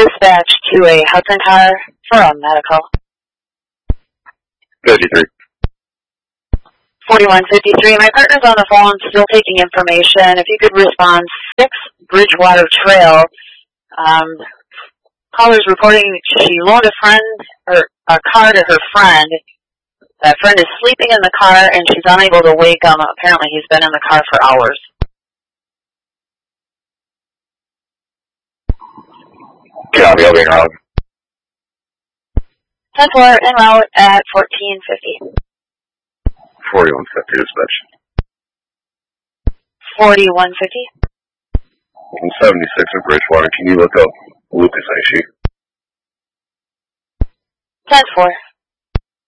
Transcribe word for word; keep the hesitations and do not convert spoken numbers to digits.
dispatch to a Hudson car for a medical. fifty-three. forty-one fifty-three, my partner's on the phone, still taking information. If you could respond, six Bridgewater Trail. Um, caller's reporting she loaned a friend, or a car to her friend. That friend is sleeping in the car, and she's unable to wake him. Apparently, he's been in the car for hours. Copy, I'll be en route. ten four, en route at fourteen fifty. forty-one fifty dispatch. forty-one fifty. I'm seventy-six at Bridgewater. Can you look up Lucas Aishi? ten four.